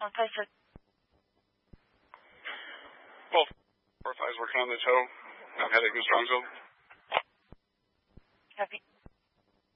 Okay, so Well, 4-5's working on the tow. Headache in Strongsville. copy.